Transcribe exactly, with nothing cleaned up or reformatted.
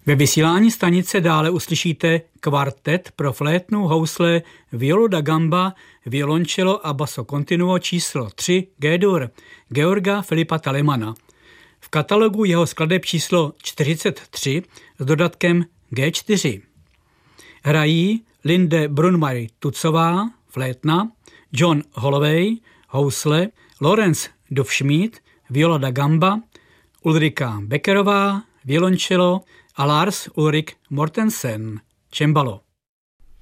Ve vysílání stanice dále uslyšíte kvartet pro flétnu, housle, violu da gamba, violoncello a basso continuo číslo tři G-dur Georga Filipa Talemana. V katalogu jeho skladeb číslo čtyřicet tři s dodatkem G čtyři. Hrají Linde Brunmeier-Tutzová, flétna, John Holloway, housle, Lorenz Dufschmied, viola da gamba, Ulrika Beckerová, violoncello a Lars Ulrik Mortensen, cembalo.